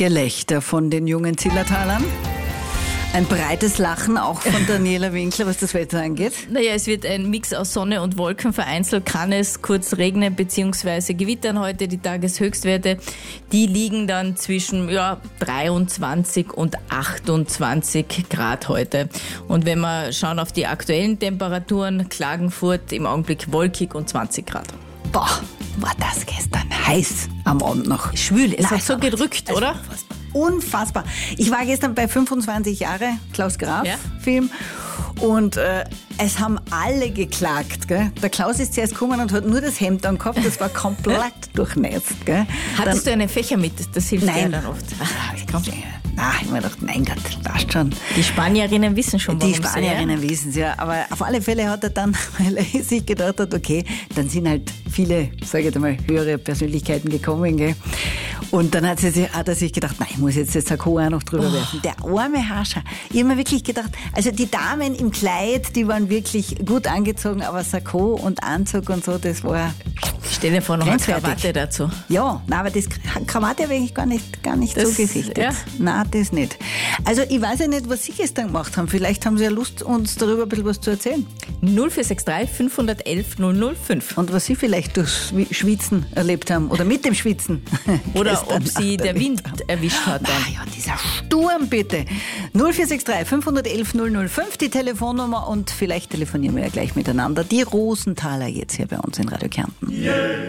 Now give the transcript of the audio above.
Gelächter von den jungen Zillertalern. Ein breites Lachen auch von Daniela Winkler, was das Wetter angeht. Naja, es wird ein Mix aus Sonne und Wolken. Vereinzelt kann es kurz regnen bzw. gewittern heute. Die Tageshöchstwerte, die liegen dann zwischen 23 und 28 Grad heute. Und wenn wir schauen auf die aktuellen Temperaturen, Klagenfurt im Augenblick wolkig und 20 Grad. Boah, war das gestern heiß am Abend noch. Schwül, es hat so gedrückt, oder? Unfassbar. Ich war gestern bei 25 Jahre Klaus Graf Film und es haben alle geklagt. Gell? Der Klaus ist zuerst gekommen und hat nur das Hemd angehabt, das war komplett durchnässt. Gell? Hattest du einen Fächer mit? Das hilft dir dann oft. Nein, ich habe mir gedacht, mein Gott, passt schon. Die Spanierinnen wissen schon, warum. Die Spanierinnen wissen es, ja. Aber auf alle Fälle hat er dann, weil er sich gedacht hat, okay, dann sind halt viele, sage ich jetzt mal, höhere Persönlichkeiten gekommen, gell. Und dann hat er sich gedacht, nein, ich muss jetzt das Sakko auch noch drüber werfen. Der arme Hascher. Ich habe mir wirklich gedacht, also die Damen im Kleid, die waren wirklich gut angezogen, aber Sakko und Anzug und so, das war... Stell dir vor, noch eine Krawatte dazu. Ja, nein, aber das Krawatte habe ich gar nicht so gesichtet. Ja. Nein, das nicht. Also ich weiß ja nicht, was Sie gestern gemacht haben. Vielleicht haben Sie ja Lust, uns darüber ein bisschen was zu erzählen. 0463 511 005. Und was Sie vielleicht durchs Schwitzen erlebt haben oder mit dem Schwitzen. Oder ob Sie der Wind erwischt hat. Ah ja, dieser Sturm bitte. 0463 511 005, die Telefonnummer, und vielleicht telefonieren wir ja gleich miteinander. Die Rosenthaler jetzt hier bei uns in Radio Kärnten. Yeah.